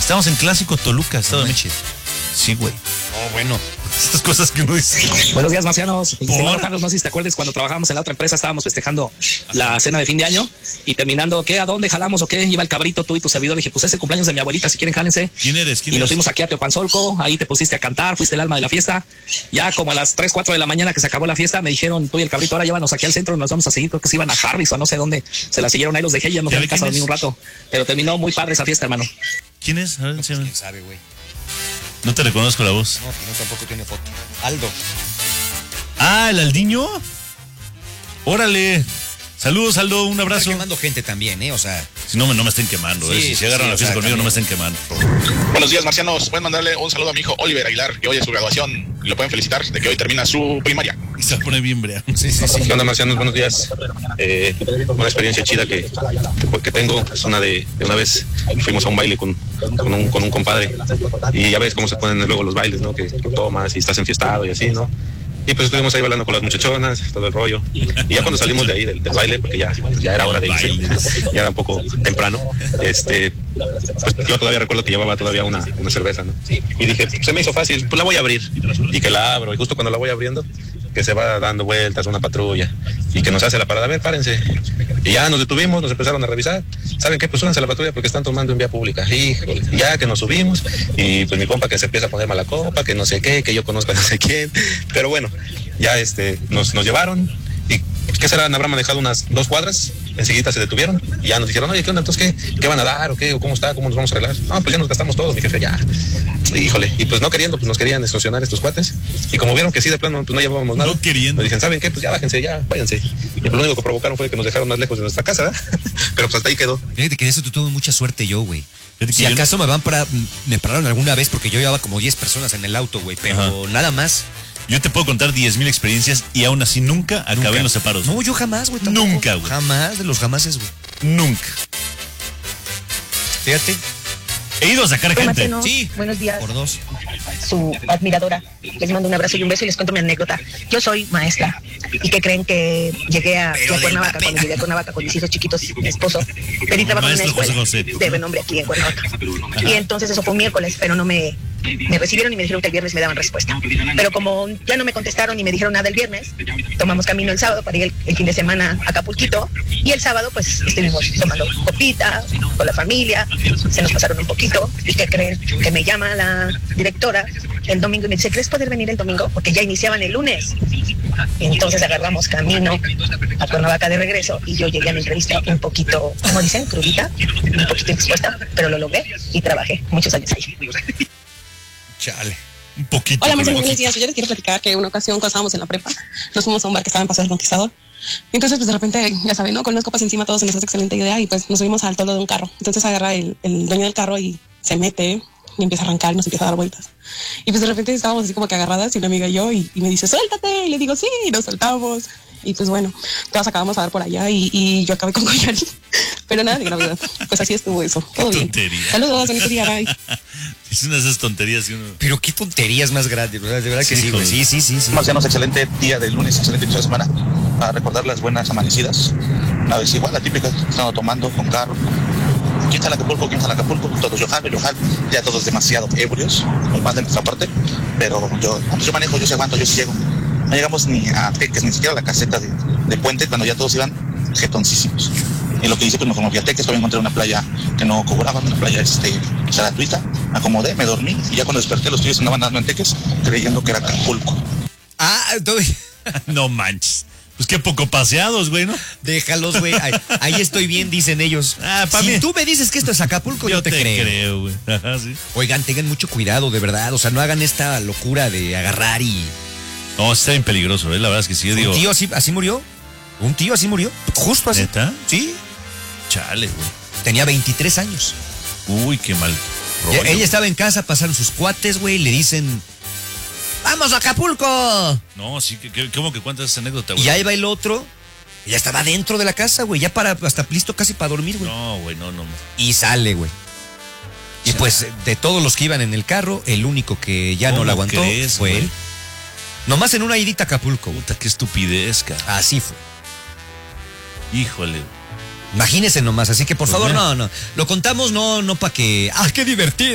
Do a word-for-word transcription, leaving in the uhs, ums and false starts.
Estamos en Clásico Toluca, Estado de México. Sí, güey. Oh, bueno. Estas cosas que uno dice. Buenos días, marcianos. Estimado Carlos, no sé si te acuerdas cuando trabajábamos en la otra empresa, estábamos festejando la cena de fin de año y terminando, ¿qué? ¿A dónde jalamos o qué? Iba el cabrito, tú y tu servidor. Le dije, pues es el cumpleaños de mi abuelita, si quieren, jálense. ¿Quién eres? ¿Quién y eres? nos fuimos aquí a Teopanzolco, ahí te pusiste a cantar, fuiste el alma de la fiesta. Ya como a las tres, cuatro de la mañana que se acabó la fiesta, me dijeron, tú y el cabrito, ahora llévanos aquí al centro y nos vamos a seguir. Creo que se iban a Harris o no sé dónde. Se la siguieron ahí, los dejé y ya no fui a mi casa a dormir un rato. Pero terminó muy padre esa fiesta, hermano. ¿Quién es? A ver, No, pues, quién sabe, güey. No te reconozco la voz. No, no, tampoco tiene foto. Aldo. Ah, ¿el Aldiño? Órale. Saludos, Aldo, un abrazo. Está quemando gente también, ¿eh? O sea... Si no, me, no me estén quemando, Sí, eh. Si, sí, si agarran sí, la fiesta o sea, conmigo, también. no me estén quemando. Buenos días, marcianos. Pueden mandarle un saludo a mi hijo Oliver Aguilar, que hoy es su graduación. Lo pueden felicitar de que hoy termina su primaria. Y se pone bien brea. Sí, sí, sí. ¿Qué onda, marcianos? Buenos días. Eh, una experiencia chida que, que, que tengo es una de, de una vez fuimos a un baile con, con, un, con un compadre y ya ves cómo se ponen luego los bailes, ¿no? Que, que tomas y estás enfiestado y así, ¿no? Y pues estuvimos ahí bailando con las muchachonas, todo el rollo. Y ya cuando salimos de ahí del, del baile, porque ya, pues ya era hora de irse, ya era un poco temprano, este, pues yo todavía recuerdo que llevaba todavía una, una cerveza, ¿no? Y dije, se me hizo fácil, pues la voy a abrir. Y que la abro, y justo cuando la voy abriendo, que se va dando vueltas una patrulla y que nos hace la parada, a ver, párense. Y ya nos detuvimos, nos empezaron a revisar. ¿Saben qué? Pues súbanse a la patrulla porque están tomando en vía pública. Híjole, ya que nos subimos y pues mi compa que se empieza a poner mala copa, que no sé qué, que yo conozco a no sé quién. Pero bueno, ya este, nos, nos llevaron y ¿qué serán? Habrán manejado unas dos cuadras, enseguida se detuvieron y ya nos dijeron, oye, ¿qué onda? Entonces, ¿qué, qué van a dar o qué? ¿O cómo está? ¿Cómo nos vamos a arreglar? No, pues ya nos gastamos todos, mi jefe, ya. Híjole, y pues no queriendo, pues nos querían extorsionar estos cuates y como vieron que sí, de plano, pues no llevábamos nada. No queriendo. Nos dijeron, ¿saben qué? Pues ya bájense, ya, váyanse. Y pues lo único que provocaron fue que nos dejaron más lejos de nuestra casa, ¿verdad? Pero pues hasta ahí quedó. Fíjate que de eso tuve mucha suerte yo, güey. Fíjate que Si yo- acaso me van para... Me pararon alguna vez porque yo llevaba como diez personas en el auto, güey. Pero Ajá. nada más. Yo te puedo contar diez mil experiencias y aún así nunca acabé Nunca. en los separos. No, yo jamás, güey. tampoco. Nunca, güey. Jamás, de los jamases, güey. Nunca. Fíjate. He ido a sacar Hola, gente. Marcelo. Sí. Buenos días. Por dos. Su admiradora. Les mando un abrazo y un beso y les cuento mi anécdota. Yo soy maestra. ¿Y qué creen? Que llegué a, Pero a de Cuernavaca, papel. cuando llegué a Cuernavaca con mis hijos chiquitos y mi esposo. Pedí trabajo en una Maestro José escuela José. de renombre aquí en Cuernavaca. Y entonces eso fue un miércoles, pero no me, me recibieron y me dijeron que el viernes me daban respuesta. Pero como ya no me contestaron ni me dijeron nada el viernes, tomamos camino el sábado para ir el, el fin de semana a Acapulquito. Y el sábado pues estuvimos tomando copita con la familia, se nos pasaron un poquito. ¿Y qué creen? Que me llama la directora el domingo y me dice, ¿crees poder venir el domingo? Porque ya iniciaban el lunes. Entonces agarramos camino a Cuernavaca de regreso y yo llegué a mi entrevista un poquito, como dicen, crudita, un poquito expuesta, pero lo logré y trabajé muchos años ahí. Chale. Un poquito. Hola, pero Marcelo, un buenos poquito. días. Yo les quiero platicar que una ocasión cuando estábamos en la prepa, nos fuimos a un bar que estaba en Paso del Conquistador. Entonces, pues de repente, ya saben, ¿no? Con unas copas encima todos se nos hace excelente idea y pues nos subimos al toldo de un carro. Entonces agarra el, el dueño del carro y se mete y empieza a arrancar y nos empieza a dar vueltas. Y pues de repente estábamos así como que agarradas y una amiga y yo y, y me dice, suéltate. Y le digo, sí, y nos soltamos. Y pues bueno, todas acabamos a dar por allá y, y yo acabé con collarín. Pero nada de gravedad. Pues así estuvo eso. Todo bien. Tontería. Saludos, bonito día, bye. Es una de esas tonterías que uno... Pero qué tonterías más grandes, ¿verdad? De verdad que Sí, sí, güey. joder. Sí, sí, sí, sí. Marcianos, excelente día de lunes, excelente inicio de semana. Para recordar las buenas amanecidas. A ver, igual la típica, estando tomando con carro. ¿Quién está en Acapulco? ¿Quién está en Acapulco? Todos yo jalo, yo jalo. Ya todos demasiado ebrios, por más de nuestra parte. Pero yo, pues yo manejo, yo sí aguanto, yo sí llego. No llegamos ni a Teques, ni siquiera a la caseta de, de Puente, cuando ya todos iban jetoncísimos. Y lo que hice, pues me fui a Teques, todavía encontré una playa que no cobraba, una playa este, gratuita. Me acomodé, me dormí y ya cuando desperté los tíos andaban dando en Teques, creyendo que era Acapulco. Ah, entonces... No manches. Pues qué poco paseados, güey, ¿no? Déjalos, güey. Ahí, ahí estoy bien, dicen ellos. Ah, pa' si mí. tú me dices que esto es Acapulco, yo, Yo te, te creo. creo, güey. Ajá, sí. Oigan, tengan mucho cuidado, de verdad. O sea, no hagan esta locura de agarrar y... No, está bien peligroso, ¿eh? La verdad es que sí, yo ¿Un digo... tío así, así murió? ¿Un tío así murió? Justo así. ¿Neta? Sí. Chale, güey. Tenía veintitrés años. Uy, qué mal Ya- rollo. ella estaba en casa, pasaron sus cuates, güey, y le dicen... ¡Vamos a Acapulco! No, sí, que, que- ¿cómo que cuentas esa anécdota, Y güey? ya iba el otro, y ya estaba dentro de la casa, güey, ya para, hasta listo casi para dormir, güey. No, güey, no, no. Y sale, güey. Y pues, de todos los que iban en el carro, el único que ya no ¿Cómo la aguantó crees, fue güey? él. Nomás en una idita a Acapulco, güey. Puta, qué estupidez, cara. Así fue. Híjole. Imagínense nomás, así que por Pues favor, mira. no, no. Lo contamos no, no para que... ¡Ah, qué divertido!